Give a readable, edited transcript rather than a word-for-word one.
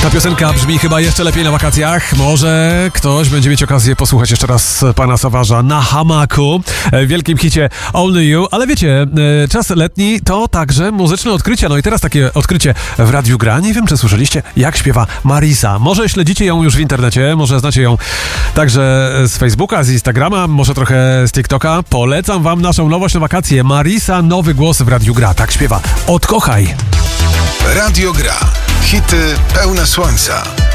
Ta piosenka brzmi chyba jeszcze lepiej na wakacjach. Może ktoś będzie mieć okazję posłuchać jeszcze raz pana Savage'a na hamaku w wielkim hicie Only You. Ale wiecie, czas letni to także muzyczne odkrycia. No i teraz takie odkrycie w Radiu Gra. Nie wiem, czy słyszeliście, jak śpiewa Marisa. Może śledzicie ją już w internecie, może znacie ją także z Facebooka, z Instagrama, może trochę z TikToka. Polecam wam naszą nowość na wakacje. Marisa, nowy głos w Radiu Gra. Tak śpiewa. Odkochaj. Radio Gra. Hity pełne słońca.